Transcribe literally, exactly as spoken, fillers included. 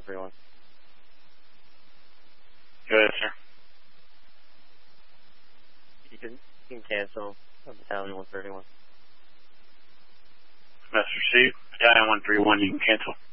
thirty-one. Go ahead, sir. You can, you can cancel uh, Battalion one thirty-one. Message received. Battalion one thirty-one, you can cancel.